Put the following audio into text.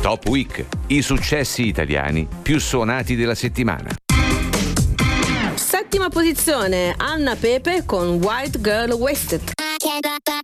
Top Week, i successi italiani più suonati della settimana. Settima posizione, Anna Pepe con White Girl Wasted.